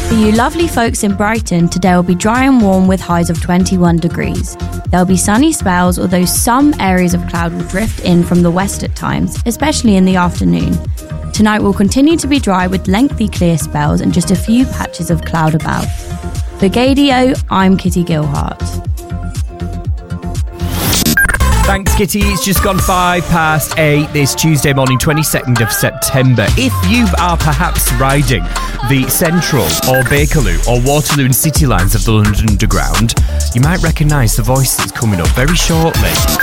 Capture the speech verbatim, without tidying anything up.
For you lovely folks in Brighton, today will be dry and warm with highs of twenty-one degrees. There will be sunny spells, although some areas of cloud will drift in from the west at times, especially in the afternoon. Tonight will continue to be dry with lengthy clear spells and just a few patches of cloud about. For Gaydio, I'm Kitty Gilhart. Thanks, Kitty. It's just gone five past eight this Tuesday morning, twenty-second of September. If you are perhaps riding the Central or Bakerloo or Waterloo and City lines of the London Underground, you might recognise the voice that's coming up very shortly.